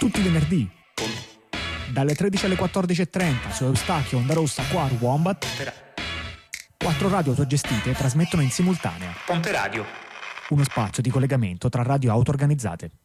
tutti i venerdì, dalle 13 alle 14.30 su Eustachio Onda Rossa qua a Wombat. 4 radio autogestite trasmettono in simultanea. Ponte Radio. Uno spazio di collegamento tra radio auto organizzate.